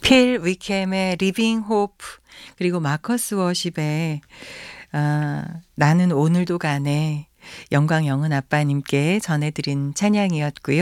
필 위켐의 리빙 호프 그리고 마커스 워십의 나는 오늘도 가네 영광 영은 아빠님께 전해드린 찬양이었고요.